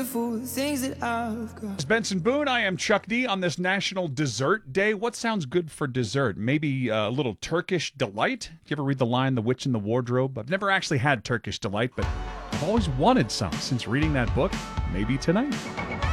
for the things that I've got. It's Benson Boone. I am Chuck D on this National Dessert Day. What sounds good for dessert? Maybe a little Turkish delight? You ever read the line, The Witch in the Wardrobe? I've never actually had Turkish delight, but I've always wanted some since reading that book. Maybe tonight.